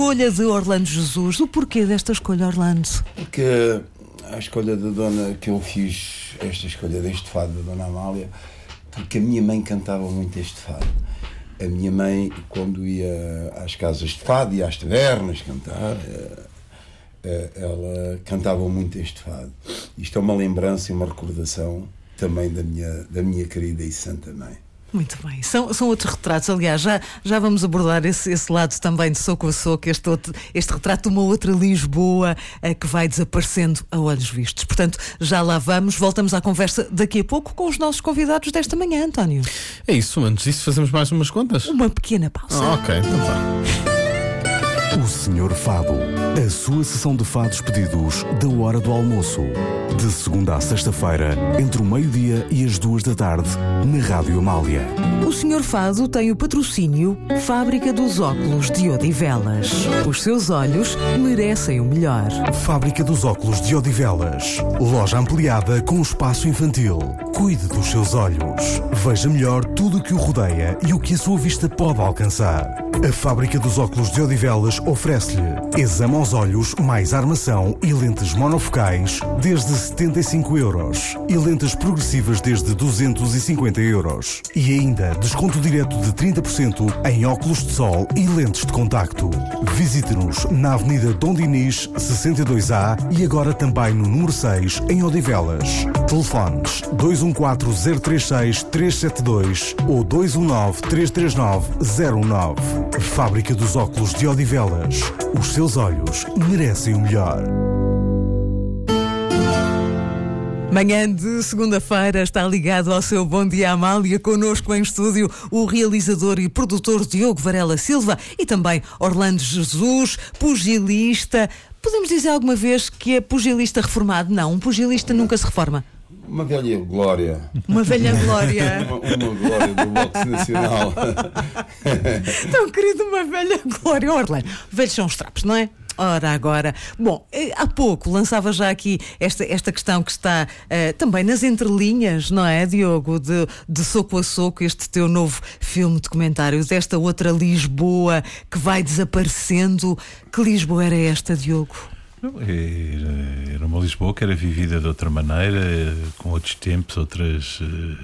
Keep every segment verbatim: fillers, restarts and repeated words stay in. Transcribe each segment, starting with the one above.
Escolha de Orlando Jesus. O porquê desta escolha, Orlando? Porque a escolha da dona, que eu fiz, esta escolha deste fado da Dona Amália, porque a minha mãe cantava muito este fado. A minha mãe, quando ia às casas de fado e às tavernas cantar, ela cantava muito este fado. Isto é uma lembrança e uma recordação também da minha, da minha querida e santa mãe. Muito bem, são, são outros retratos. Aliás, já, já vamos abordar esse, esse lado também de soco a soco, este, outro, este retrato de uma outra Lisboa eh, que vai desaparecendo a olhos vistos. Portanto, já lá vamos, voltamos à conversa daqui a pouco com os nossos convidados desta manhã, António. É isso, antes disso fazemos mais umas contas. Uma pequena pausa. Ah, ok, então vá. O Senhor Fado, a sua sessão de fados pedidos da hora do almoço. De segunda a sexta-feira, entre o meio-dia e as duas da tarde, na Rádio Amália. O Senhor Fado tem o patrocínio Fábrica dos Óculos de Odivelas. Os seus olhos merecem o melhor. Fábrica dos Óculos de Odivelas. Loja ampliada com espaço infantil. Cuide dos seus olhos. Veja melhor tudo o que o rodeia e o que a sua vista pode alcançar. A Fábrica dos Óculos de Odivelas oferece-lhe exame aos olhos mais armação e lentes monofocais desde setenta e cinco euros e lentes progressivas desde duzentos e cinquenta euros. E ainda desconto direto de trinta por cento em óculos de sol e lentes de contacto. Visite-nos na Avenida Dom Dinis, sessenta e dois A e agora também no número seis em Odivelas. Telefones dois um quatro zero três seis três sete dois ou dois um nove três três nove zero um nove. Fábrica dos Óculos de Odivelas. Os seus olhos merecem o melhor. Manhã de segunda-feira está ligado ao seu Bom Dia Amália, connosco em estúdio o realizador e produtor Diogo Varela Silva e também Orlando Jesus, pugilista. Podemos dizer alguma vez que é pugilista reformado? Não, um pugilista nunca se reforma. Uma velha glória. Uma velha glória. uma, uma glória do boxe nacional. Tão querido, uma velha glória. Orlando, velhos são os trapos, não é? Ora, agora. Bom, há pouco lançava já aqui esta, esta questão que está uh, também nas entrelinhas, não é, Diogo? De, de soco a soco, este teu novo filme documentário, desta outra Lisboa que vai desaparecendo. Que Lisboa era esta, Diogo? Era, era uma Lisboa que era vivida de outra maneira, com outros tempos, outras,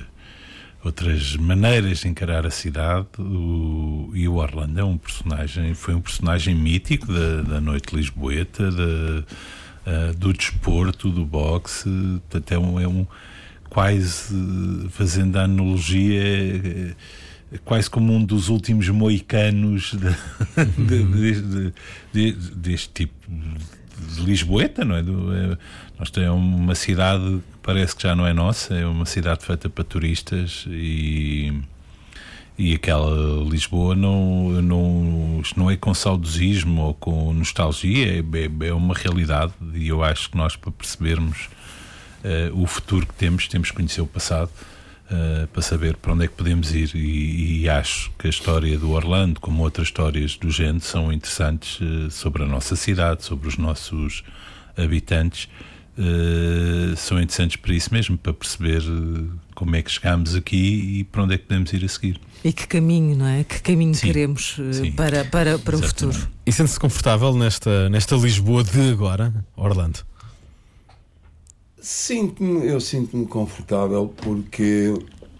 outras maneiras de encarar a cidade. O, e o Orlando é um personagem, foi um personagem mítico da, da noite lisboeta, da, uh, do desporto, do boxe. Portanto, é um, é um quase, fazendo a analogia, é quase como um dos últimos moicanos de, de, de, de, de, deste tipo de Lisboeta, não é? Do, é? Nós temos uma cidade que parece que já não é nossa, é uma cidade feita para turistas e, e aquela Lisboa não, não, não é com saudosismo ou com nostalgia, é, é, é uma realidade e eu acho que nós, para percebermos uh, o futuro que temos, temos que conhecer o passado. Uh, para saber para onde é que podemos ir e, e acho que a história do Orlando, como outras histórias do género, são interessantes uh, sobre a nossa cidade, sobre os nossos habitantes, uh, são interessantes para isso mesmo, para perceber uh, como é que chegámos aqui e para onde é que podemos ir a seguir. E que caminho, não é? Que caminho sim, queremos uh, sim, para, para, para o futuro. E sente-se confortável nesta, nesta Lisboa de agora, Orlando? Sinto-me, eu sinto-me confortável porque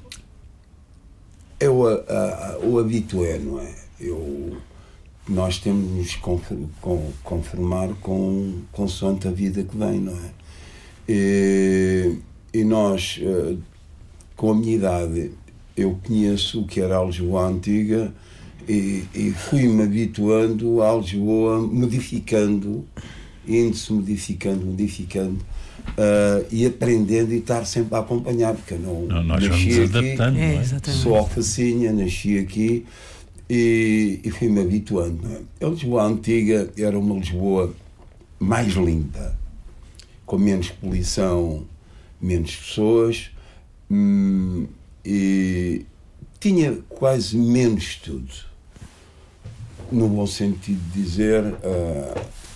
eu a, a, o habitué, não é? Eu, nós temos de nos conformar com consoante a vida que vem, não é? E, e nós, com a minha idade, eu conheço o que era a Lisboa antiga e, e fui-me habituando à Lisboa, modificando, indo-se modificando, modificando. Uh, e aprendendo e estar sempre a acompanhar, porque eu não, não nós nasci vamos aqui, adaptando, é, não é? Sou alfacinha, nasci aqui e, e fui-me habituando, não é? A Lisboa antiga era uma Lisboa mais limpa, com menos poluição, menos pessoas, hum, e tinha quase menos tudo, no bom sentido de dizer. Uh,